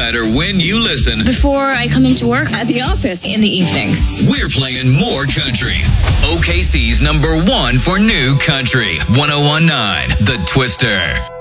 matter when you listen, Before I come into work, At the office. in the evenings. we're playing more country. OKC's #1 for new country. 1019 The Twister.